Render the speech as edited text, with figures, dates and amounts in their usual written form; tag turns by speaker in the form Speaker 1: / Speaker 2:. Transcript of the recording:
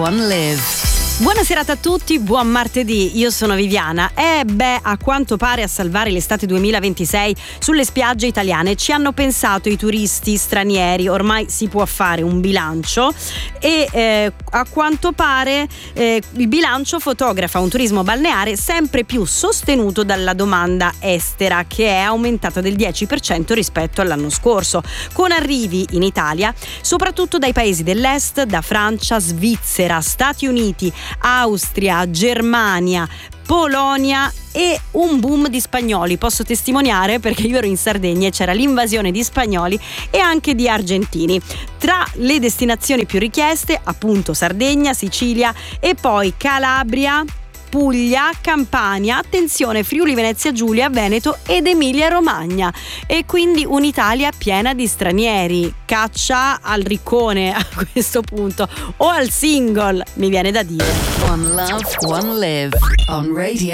Speaker 1: One Live.
Speaker 2: Buona serata a tutti, buon martedì, io sono Viviana. A quanto pare a salvare l'estate 2026 sulle spiagge italiane ci hanno pensato i turisti stranieri. Ormai si può fare un bilancio e a quanto pare il bilancio fotografa un turismo balneare sempre più sostenuto dalla domanda estera, che è aumentata del 10% rispetto all'anno scorso, con arrivi in Italia soprattutto dai paesi dell'est, da Francia, Svizzera, Stati Uniti, Austria, Germania, Polonia e un boom di spagnoli. Posso testimoniare perché io ero in Sardegna e c'era l'invasione di spagnoli e anche di argentini. Tra le destinazioni più richieste, appunto Sardegna, Sicilia e poi Calabria, Puglia, Campania, attenzione, Friuli Venezia Giulia, Veneto ed Emilia Romagna. E quindi un'Italia piena di stranieri. Caccia al riccone a questo punto, o al single, mi viene da dire.
Speaker 1: One Love, One Live on Radio